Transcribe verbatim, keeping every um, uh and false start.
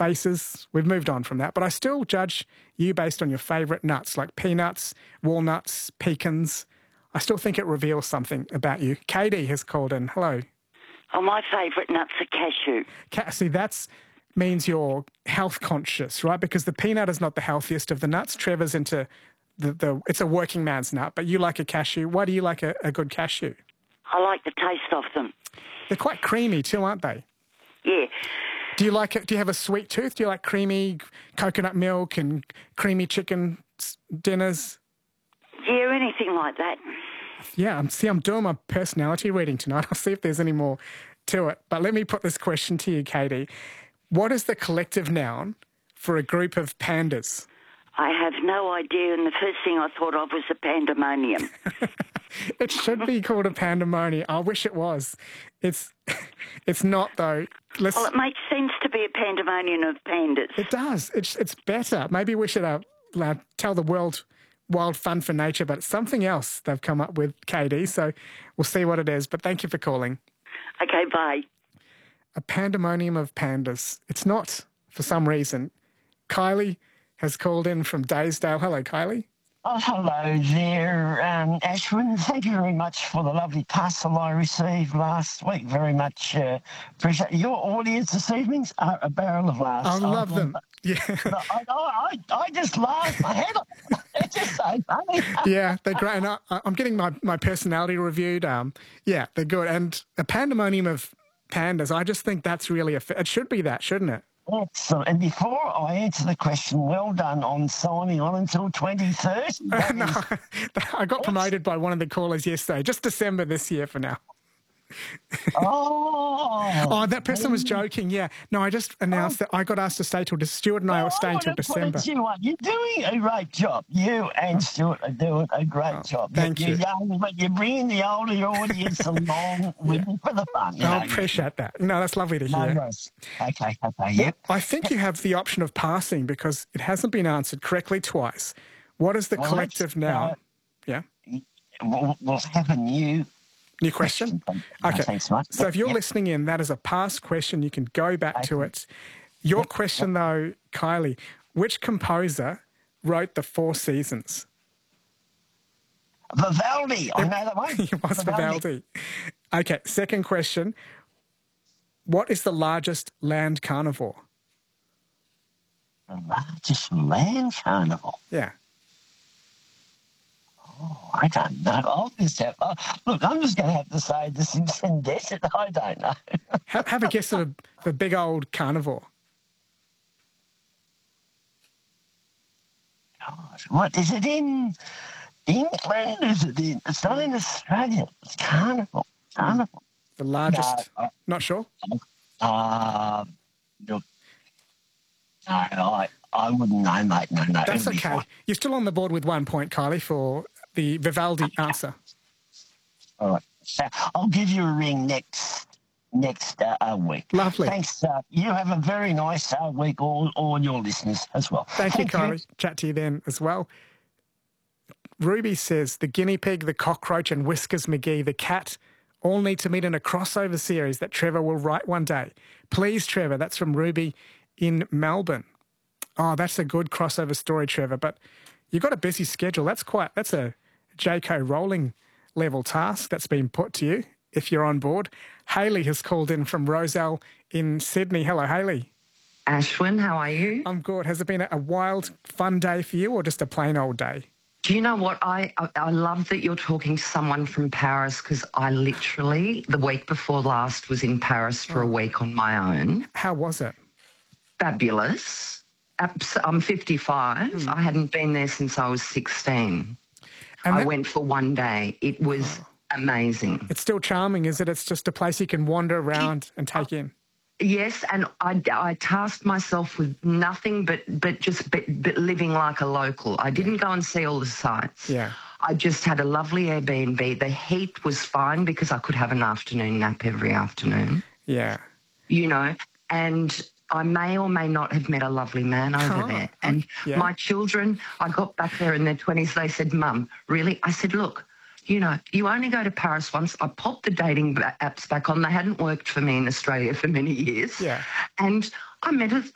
faces. We've moved on from that. But I still judge you based on your favourite nuts, like peanuts, walnuts, pecans. I still think it reveals something about you. Katie has called in. Hello. Oh, my favourite nuts are cashew. Ca- See, that's means you're health conscious, right? Because the peanut is not the healthiest of the nuts. Trevor's into the, the it's a working man's nut, but you like a cashew. Why do you like a, a good cashew? I like the taste of them. They're quite creamy too, aren't they? Yeah. Do you like it? Do you have a sweet tooth? Do you like creamy coconut milk and creamy chicken s- dinners? Yeah, anything like that. Yeah, I'm, see, I'm doing my personality reading tonight. I'll see if there's any more to it. But let me put this question to you, Katie. What is the collective noun for a group of pandas? I have no idea, and the first thing I thought of was a pandemonium. It should be called a pandemonium. I wish it was. It's it's not, though. Let's, Well, it makes sense to be a pandemonium of pandas. it does. It's it's better. Maybe we should uh, uh, tell the world Wild Fun for Nature, but it's something else they've come up with, Katie. So we'll see what it is. But thank you for calling. Okay, bye. A pandemonium of pandas. It's not, for some reason. Kylie has called in from Daysdale. Hello, Kylie. Oh, hello there, um, Ashwin. Thank you very much for the lovely parcel I received last week. Very much uh, appreciate your audience this evening's are a barrel of laughs. I love them. Yeah. I, I, I just laughed my head off. It's just so funny. Yeah, they're great. And I, I'm getting my, my personality reviewed. Um, yeah, they're good. And a pandemonium of pandas, I just think that's really, a, it should be that, shouldn't it? Excellent. And before I answer the question, well done on signing on until twenty thirty. No, I got promoted by one of the callers yesterday. Just December this year for now. Oh. Oh, that person was joking, yeah. No, I just announced oh. that I got asked to stay till Stuart and I well, were staying I till December. You up. You're doing a great job. You and Stuart are doing a great oh, job. Thank you're you. Young, but you're bringing the older audience along with yeah. for the fun. You I know? appreciate that. No, that's lovely to hear. No, okay, okay, yep. I think you have the option of passing because it hasn't been answered correctly twice. What is the well, collective now? Uh, yeah. We'll, we'll have a new... New question? question. Okay. No, thanks so much. So if you're yep. listening in, that is a past question. You can go back okay. to it. Your yep. question, yep. though, Kylie, which composer wrote The Four Seasons? Vivaldi. I know that one. It was Vivaldi. Vivaldi. Okay, second question. What is the largest land carnivore? The largest land carnivore? Yeah. Oh, I don't know. I'll just have, oh, look, I'm just going to have to say this and guess it. I don't know. have, have a guess at a, the big old carnivore. God, what, is it in England? Is it in, it's not in Australia. It's carnivore. Carnivore. The largest. No, uh, not sure? Uh, look, no, I, I wouldn't know, mate. No, no. That's okay. You're still on the board with one point, Kylie, for the Vivaldi answer. All right. So I'll give you a ring next next uh, week. Lovely. Thanks. Uh, you have a very nice uh, week, all, all your listeners as well. Thank, Thank you, Kylie. You. Chat to you then as well. Ruby says, the guinea pig, the cockroach and Whiskers McGee, the cat, all need to meet in a crossover series that Trevor will write one day. Please, Trevor. That's from Ruby in Melbourne. Oh, that's a good crossover story, Trevor. But you've got a busy schedule. That's quite, that's a J K Rowling level task that's been put to you if you're on board. Hayley has called in from Roselle in Sydney. Hello, Hayley. Ashwin, how are you? I'm good. Has it been a wild, fun day for you or just a plain old day? Do you know what? I, I, I love that you're talking to someone from Paris because I literally, the week before last, was in Paris for oh. a week on my own. How was it? Fabulous. I'm fifty-five. Mm. I hadn't been there since I was sixteen. And I that... went for one day. It was oh. amazing. It's still charming, is it? It's just a place you can wander around and take in. Yes, and I, I tasked myself with nothing but, but just but, but living like a local. I didn't go and see all the sites. Yeah. I just had a lovely Airbnb. The heat was fine because I could have an afternoon nap every afternoon. Yeah. You know, and I may or may not have met a lovely man over oh, there. And yeah. my children, I got back there in their twenties, they said, Mum, really? I said, look, you know, you only go to Paris once. I popped the dating apps back on. They hadn't worked for me in Australia for many years. Yeah. And I met a,